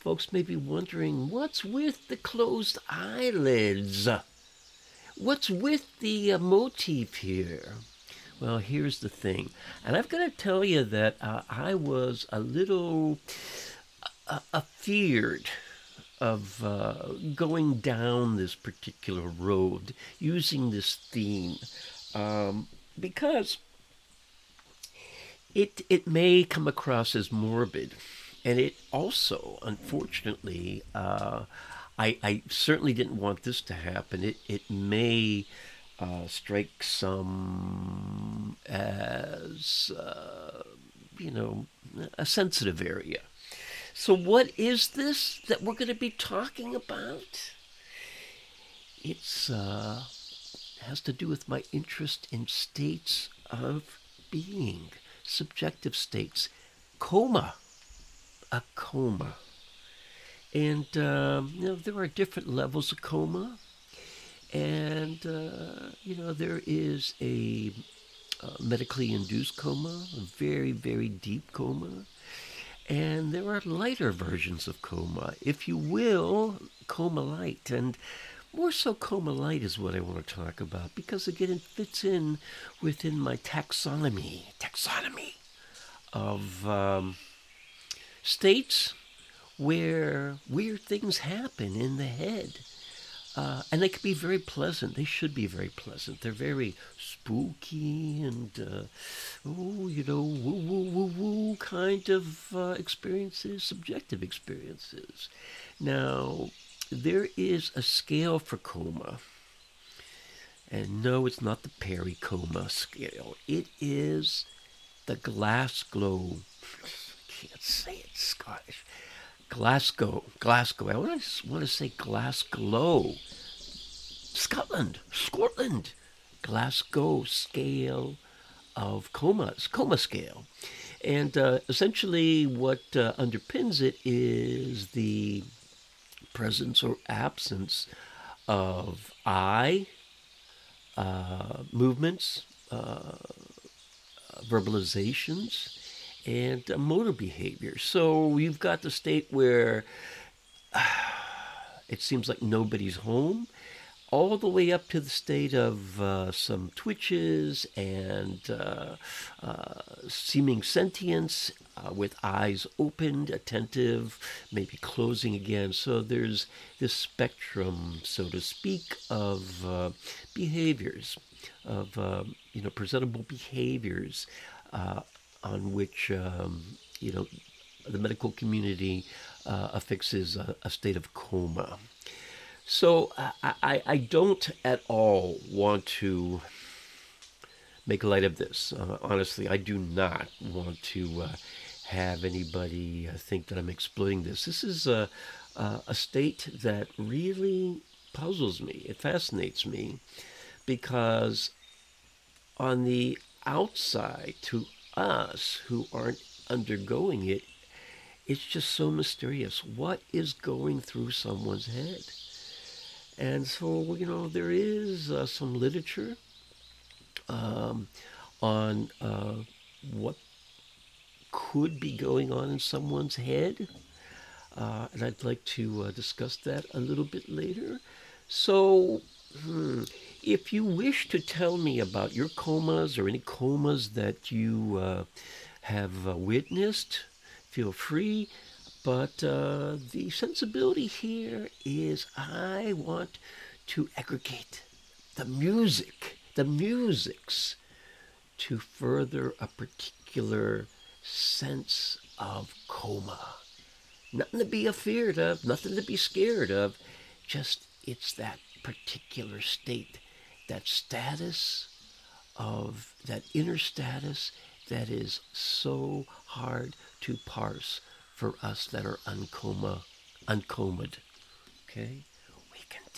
folks may be wondering, what's with the closed eyelids? What's with the motif here? Well, here's the thing. And I've got to tell you that I was a little afeared of going down this particular road, using this theme, because it may come across as morbid, and it also, unfortunately, I certainly didn't want this to happen. It may strike some as a sensitive area. So what is this that we're going to be talking about? It's has to do with my interest in states of being, subjective states, coma, a coma. And, there are different levels of coma. And, there is a medically induced coma, a very, very deep coma. And there are lighter versions of coma, if you will, coma light. And more so, coma light is what I want to talk about because, again, it fits in within my taxonomy of states where weird things happen in the head. And they can be very pleasant. They should be very pleasant. They're very spooky and, woo, woo, woo, woo kind of experiences, subjective experiences. Now, there is a scale for coma. And no, it's not the Perry coma scale. It is the Glasgow. I can't say it Scottish. Glasgow. I want to say Glasgow. Scotland. Glasgow scale of comas. Coma scale. And essentially what underpins it is the presence or absence of eye movements, verbalizations, and motor behavior. So you've got the state where it seems like nobody's home, all the way up to the state of some twitches and seeming sentience with eyes opened, attentive, maybe closing again. So there's this spectrum, so to speak, of behaviors, of presentable behaviors on which the medical community affixes a state of coma. So I don't at all want to make light of this. Honestly, I do not want to have anybody think that I'm exploiting this. This is a state that really puzzles me. It fascinates me because on the outside, to us who aren't undergoing it, it's just so mysterious. What is going through someone's head? And so, there is some literature on what could be going on in someone's head. And I'd like to discuss that a little bit later. So, if you wish to tell me about your comas or any comas that you have witnessed, feel free. But the sensibility here is I want to aggregate the musics, to further a particular sense of coma. Nothing to be afeared of, nothing to be scared of, just it's that particular state, that status of that inner status that is so hard to parse for us that are uncomed. Okay? We can